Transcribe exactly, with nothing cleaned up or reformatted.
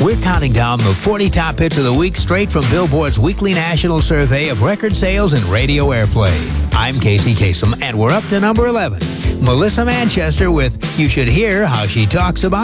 We're counting down the forty top hits of the week straight from Billboard's weekly national survey of record sales and radio airplay. I'm Casey Kasem, and we're up to number eleven. Melissa Manchester with You Should Hear How She Talks About